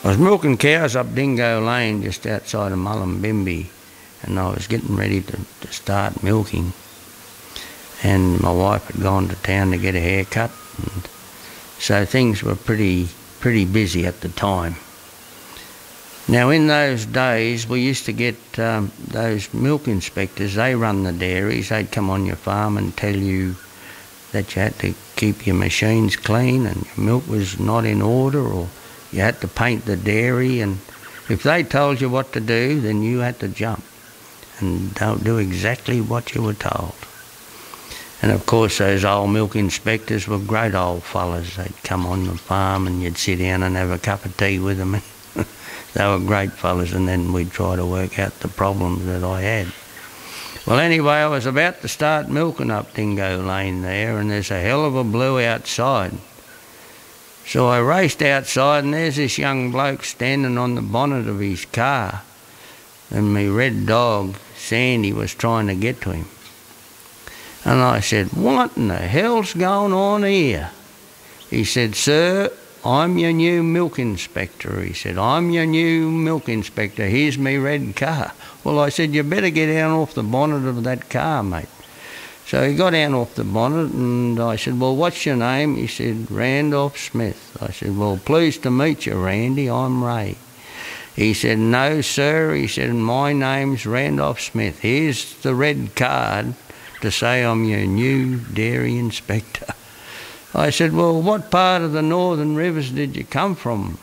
I was milking cows up Dingo Lane just outside of Mullumbimby, and I was getting ready to start milking. And my wife had gone to town to get a haircut, and so things were pretty busy at the time. Now, in those days, we used to get those milk inspectors. They run the dairies. They'd come on your farm and tell you that you had to keep your machines clean and your milk was not in order, or you had to paint the dairy, and if they told you what to do, then you had to jump and don't do exactly what you were told. And of course those old milk inspectors were great old fellas. They'd come on the farm and you'd sit down and have a cup of tea with them. They were great fellas, and then we'd try to work out the problems that I had. Well, anyway, I was about to start milking up Dingo Lane there, and there's a hell of a blue outside. So I raced outside, and there's this young bloke standing on the bonnet of his car, and my red dog, Sandy, was trying to get to him. And I said, "What in the hell's going on here?" He said, "Sir, I'm your new milk inspector." He said, "I'm your new milk inspector. Here's me red car." Well, I said, "You better get down off the bonnet of that car, mate." So he got down off the bonnet, and I said, "Well, what's your name?" He said, "Randolph Smith." I said, "Well, pleased to meet you, Randy. I'm Ray." He said, "No, sir." He said, "My name's Randolph Smith. Here's the red card to say I'm your new dairy inspector." I said, "Well, what part of the Northern Rivers did you come from,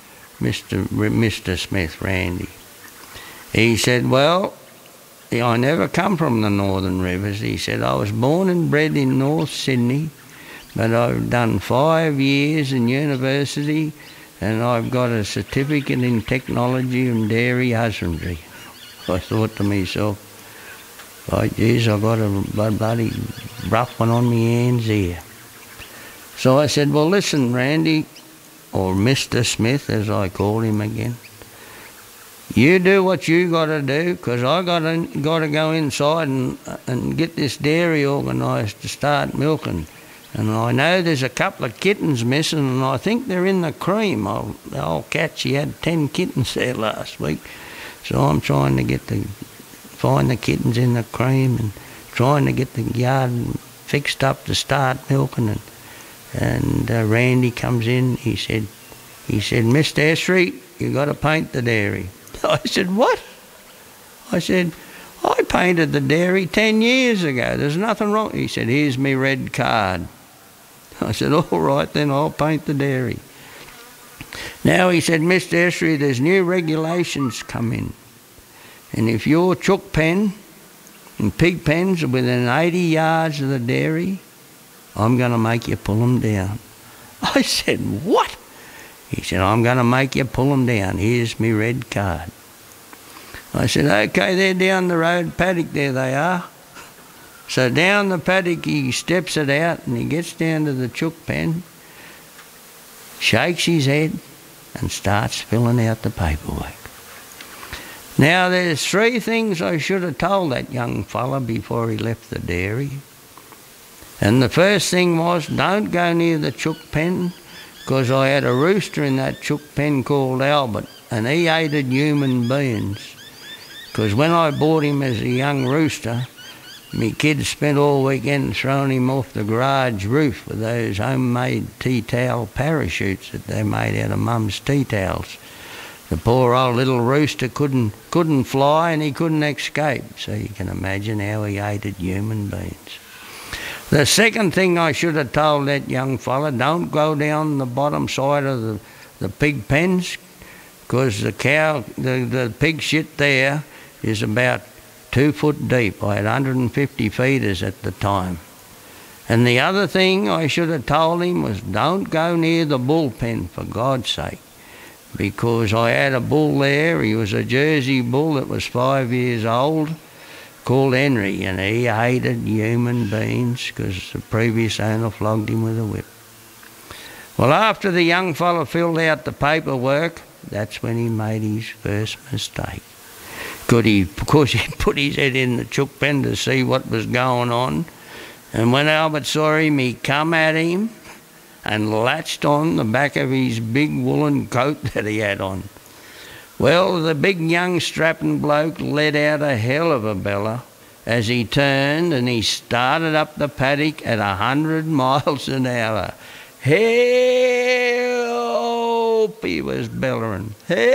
Mr. Smith, Randy?" He said, "Well, I never come from the Northern Rivers." He said, "I was born and bred in North Sydney, but I've done 5 years in university, and I've got a certificate in technology and dairy husbandry." I thought to myself, "Oh, geez, I've got a bloody rough one on my hands here." So I said, "Well, listen, Randy," or Mr. Smith, as I called him again, "you do what you got to do, because I got to go inside and get this dairy organised to start milking. And I know there's a couple of kittens missing, and I think they're in the cream. The old cat, she had 10 kittens there last week. So I'm trying to find the kittens in the cream and trying to get the yard fixed up to start milking." And Randy comes in. He said, "Mr. Esri, you got to paint the dairy." I said, "What?" I said, "I painted the dairy 10 years ago. There's nothing wrong." He said, "Here's me red card." I said, "All right, then I'll paint the dairy." Now, he said, "Mr. Esri, there's new regulations come in. And if your chook pen and pig pens are within 80 yards of the dairy, I'm going to make you pull them down." I said, "What?" He said, "I'm going to make you pull them down. Here's me red card." I said, "OK, they're down the road paddock, there they are." So down the paddock he steps it out, and he gets down to the chook pen, shakes his head and starts filling out the paperwork. Now there's 3 things I should have told that young fella before he left the dairy. And the first thing was, don't go near the chook pen, because I had a rooster in that chook pen called Albert, and he hated human beings. Because when I bought him as a young rooster, me kids spent all weekend throwing him off the garage roof with those homemade tea towel parachutes that they made out of Mum's tea towels. The poor old little rooster couldn't fly, and he couldn't escape, so you can imagine how he hated human beings. The second thing I should have told that young fella, don't go down the bottom side of the pig pens, because the pig shit there is about 2 foot deep. I had 150 feeders at the time. And the other thing I should have told him was, don't go near the bull pen, for God's sake, because I had a bull there. He was a Jersey bull that was 5 years old, called Henry, and he hated human beings because the previous owner flogged him with a whip. Well, after the young fellow filled out the paperwork, that's when he made his first mistake. Because he put his head in the chook pen to see what was going on, and when Albert saw him, he come at him, and latched on the back of his big woolen coat that he had on. Well, the big young strapping bloke let out a hell of a bellow as he turned and he started up the paddock at 100 miles an hour. "Help!" he was bellowing.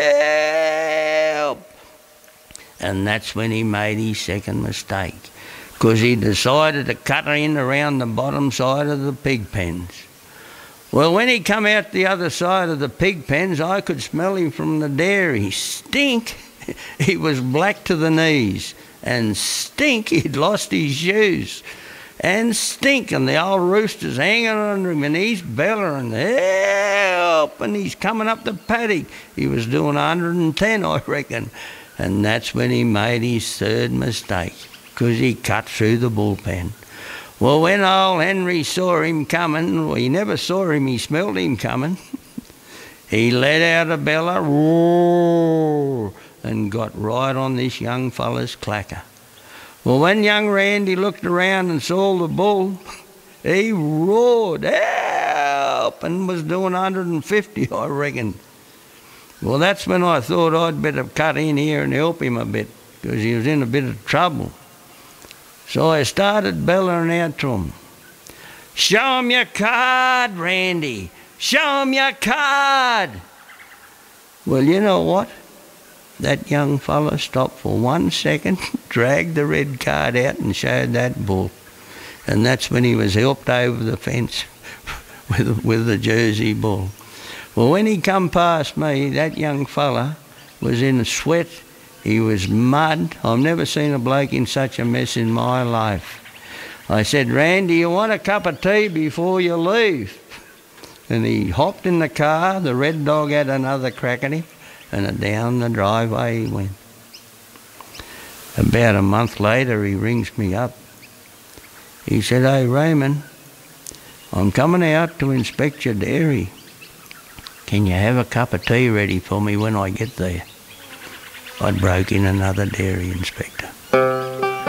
"Help!" And that's when he made his second mistake, because he decided to cut in around the bottom side of the pig pens. Well, when he come out the other side of the pig pens, I could smell him from the dairy. Stink! He was black to the knees. And stink, he'd lost his shoes. And stink, and the old rooster's hanging under him, and he's bellowing, "Help!" And he's coming up the paddock. He was doing 110, I reckon. And that's when he made his third mistake, because he cut through the bullpen. Well, when old Henry saw him coming, well, he never saw him, he smelled him coming. He let out a bellow, roar, and got right on this young fella's clacker. Well, when young Randy looked around and saw the bull, he roared, "Help!" and was doing 150, I reckon. Well, that's when I thought I'd better cut in here and help him a bit, because he was in a bit of trouble. So I started bellowing out to him, "Show him your card, Randy. Show him your card." Well, you know what? That young fella stopped for 1 second, dragged the red card out and showed that bull. And that's when he was helped over the fence with the Jersey bull. Well, when he come past me, that young fella was in sweat. He was mud. I've never seen a bloke in such a mess in my life. I said, "Randy, you want a cup of tea before you leave?" And he hopped in the car. The Red Dog had another crack at him, and down the driveway he went. About a month later, he rings me up. He said, "Hey, Raymond, I'm coming out to inspect your dairy. Can you have a cup of tea ready for me when I get there?" I'd broke in another dairy inspector.